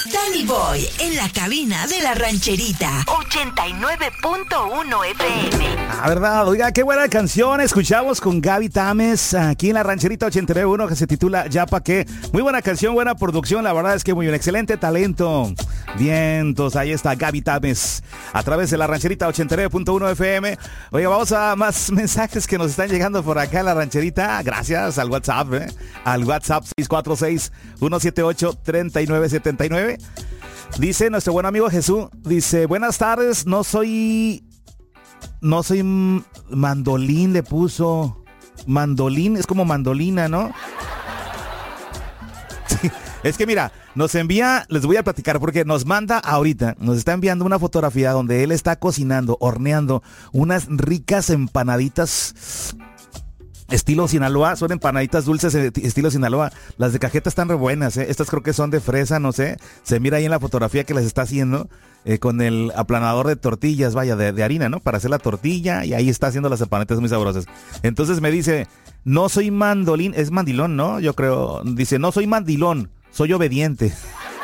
Danny Boy en la cabina de la rancherita 89.1 FM. Ah, verdad, oiga, qué buena canción escuchamos con Gaby Tames aquí en la rancherita 89.1 que se titula Ya Pa' Qué. Muy buena canción, buena producción, la verdad es que muy bien, excelente talento. Vientos, ahí está Gaby Tames a través de la rancherita 89.1 FM. Oiga, vamos a más mensajes que nos están llegando por acá en la rancherita. Gracias al WhatsApp, al WhatsApp 646-178-3979. Dice nuestro buen amigo Jesús, dice, buenas tardes, no soy mandolín, le puso. Mandolín, es como mandolina, ¿no? Sí, es que mira, nos envía, les voy a platicar porque nos manda ahorita, nos está enviando una fotografía donde él está cocinando, horneando unas ricas empanaditas estilo Sinaloa, son empanaditas dulces estilo Sinaloa. Las de cajeta están re buenas, ¿eh? Estas creo que son de fresa, no sé. Se mira ahí en la fotografía que les está haciendo con el aplanador de tortillas, vaya, de harina, ¿no? Para hacer la tortilla y ahí está haciendo las empanadas muy sabrosas. Entonces me dice, no soy mandolín, es mandilón, ¿no? Yo creo, dice, no soy mandilón, soy obediente.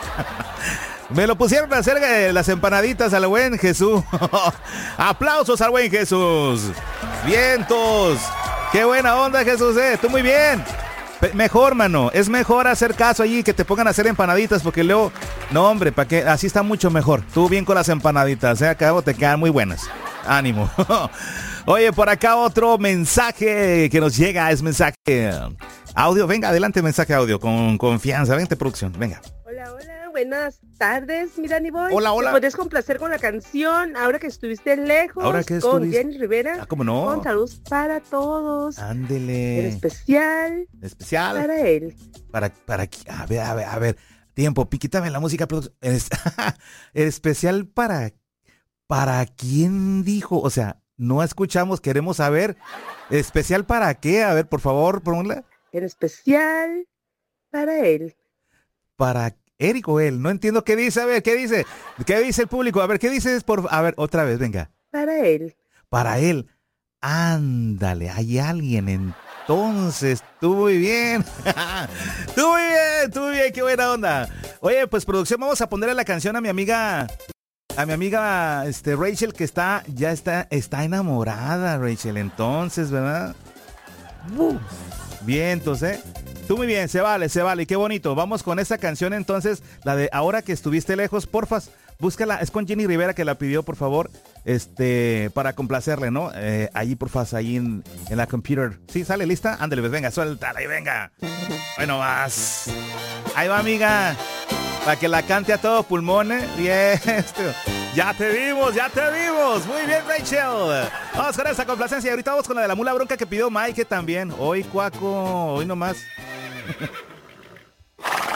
Me lo pusieron a hacer las empanaditas al buen Jesús. Aplausos al buen Jesús. Vientos. Qué buena onda, Jesús, tú muy bien. Mejor, mano, es mejor hacer caso allí que te pongan a hacer empanaditas porque luego, no hombre, para qué, así está mucho mejor. Tú bien con las empanaditas, acabo te quedan muy buenas. Ánimo. Oye, por acá otro mensaje que nos llega, es mensaje audio. Venga, adelante, mensaje audio con confianza. Vente, producción, venga. Hola, buenas tardes, mi Danny Boy. Hola. ¿Me podrías complacer con la canción Ahora que estuviste lejos? Ahora que con estuviste... Jenny Rivera. ¿Cómo no? Con saludos para todos. Ándele. En especial. Para él. Para a ver. Tiempo, quítame la música. El especial para quién dijo, o sea, no escuchamos, queremos saber. ¿Especial para qué? A ver, por favor, ponla. En especial para él. Para Eric o él, no entiendo qué dice, a ver, ¿qué dice el público? A ver, ¿qué dices? A ver, otra vez, venga. Para él. Para él. Ándale, hay alguien entonces, tú muy bien. Tú muy bien, qué buena onda. Oye, pues producción, vamos a ponerle la canción a mi amiga Rachel, que está enamorada, Rachel, entonces, ¿verdad? Bien, entonces, tú muy bien, se vale, qué bonito. Vamos con esa canción entonces, la de Ahora que estuviste lejos, porfas, búscala, es con Jenny Rivera que la pidió, por favor, para complacerle, ¿no? Allí, porfas, ahí en la computer. ¿Sí, sale lista? Ándale, pues venga, suéltala y venga. Bueno, más. Ahí va, amiga, para que la cante a todo pulmón, ¿eh? Bien, Ya te vimos. Muy bien, Rachel. Vamos con esa complacencia. Y ahorita vamos con la de la mula bronca que pidió Mike también. Hoy, Cuaco, hoy nomás.